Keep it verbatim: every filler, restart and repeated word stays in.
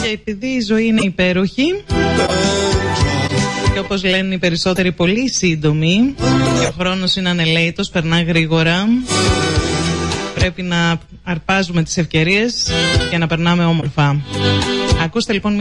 Και επειδή η ζωή είναι υπέροχη και όπως λένε οι περισσότεροι πολύ σύντομοι και ο χρόνος είναι ανελαίτος, περνά γρήγορα, πρέπει να αρπάζουμε τις ευκαιρίες και να περνάμε όμορφα. Ακούστε λοιπόν